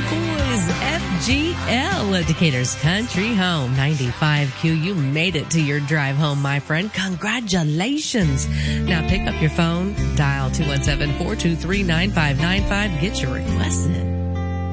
boys, FGL, Decatur's Country Home, 95Q. You made it to your drive home, my friend. Congratulations. Now pick up your phone, dial 217-423-9595, get your request in.